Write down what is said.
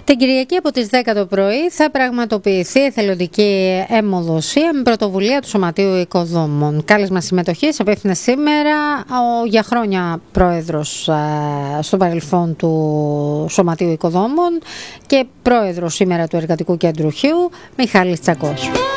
Την Κυριακή από τις 10 το πρωί θα πραγματοποιηθεί εθελοντική αιμοδοσία με πρωτοβουλία του Σωματείου Οικοδόμων. Κάλεσμα συμμετοχής απέφθινε σήμερα ο για χρόνια πρόεδρος στο παρελθόν του Σωματείου Οικοδόμων και πρόεδρος σήμερα του Εργατικού Κέντρου Χίου, Μιχάλης Τσακός.